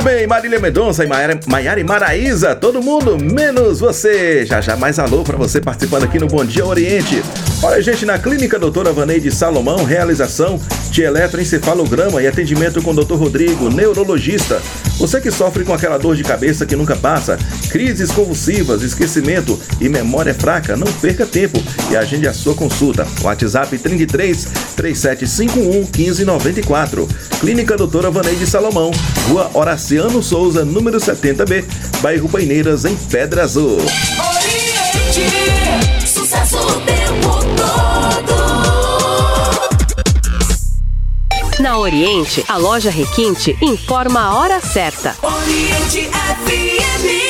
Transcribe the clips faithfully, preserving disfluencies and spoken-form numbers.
Muito bem, Marília Mendonça e Maiara, Maiara e Maraísa, todo mundo, menos você. Já já mais alô pra você participando aqui no Bom Dia Oriente. Olha, gente, na Clínica Doutora Vaneide Salomão, realização de eletroencefalograma e atendimento com o doutor Rodrigo, neurologista. Você que sofre com aquela dor de cabeça que nunca passa, crises convulsivas, esquecimento e memória fraca, não perca tempo e agende a sua consulta. WhatsApp trinta e três, trinta e sete cinquenta e um, quinze noventa e quatro. Clínica Doutora Vaneide Salomão, Rua Horaciano Souza, número setenta B, bairro Paineiras, em Pedra Azul. Oriente, sucesso o tempo todo. Na Oriente, a loja Requinte informa a hora certa. Oriente F M.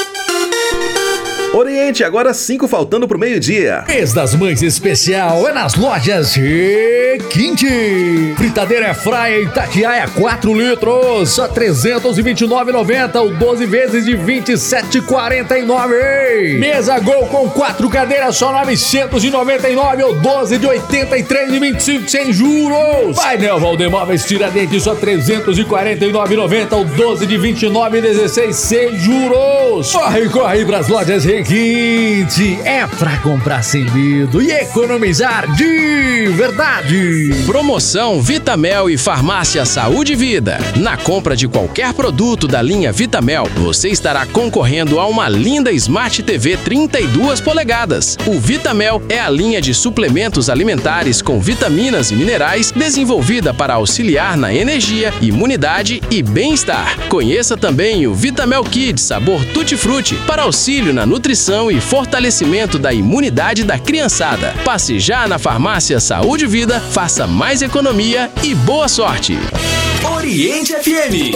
Oriente, agora cinco faltando pro meio-dia. Mês das Mães especial é nas lojas Requinte. Fritadeira Airfryer Itatiaia quatro litros, só trezentos e vinte e nove reais e noventa centavos, ou doze vezes de vinte e sete reais e quarenta e nove centavos. Mesa Gol com quatro cadeiras, só novecentos e noventa e nove reais, ou doze de oitenta e três reais e vinte e cinco centavos sem juros. Painel Valdemóveis Tiradentes, só trezentos e quarenta e nove reais e noventa centavos, ou doze de vinte e nove reais e dezesseis centavos sem juros. Corre, corre pras lojas Requinte. Requinte é pra comprar sem medo e economizar de verdade. Promoção Vitamel e Farmácia Saúde e Vida. Na compra de qualquer produto da linha Vitamel, você estará concorrendo a uma linda Smart T V trinta e duas polegadas. O Vitamel é a linha de suplementos alimentares com vitaminas e minerais desenvolvida para auxiliar na energia, imunidade e bem-estar. Conheça também o Vitamel Kids sabor Tutti Frutti para auxílio na nutrição e fortalecimento da imunidade da criançada. Passe já na Farmácia Saúde e Vida, faça mais economia e boa sorte. Oriente F M.